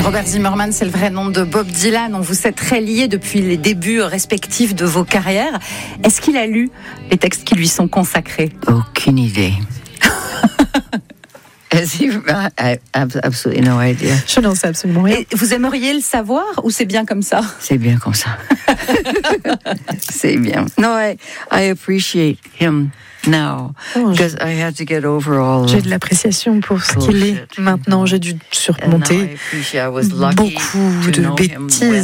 Robert Zimmerman, c'est le vrai nom de Bob Dylan. On vous êtes très liés depuis les débuts respectifs de vos carrières. Est-ce qu'il a lu les textes qui lui sont consacrés ? Aucune idée. I have absolutely no idea. Je n'en sais absolument rien. Et vous aimeriez le savoir ou c'est bien comme ça ? C'est bien comme ça. C'est bien. No, I appreciate him now because I had to get over all. J'ai de l'appréciation pour ce qu'il est maintenant. J'ai dû surmonter beaucoup de bêtises.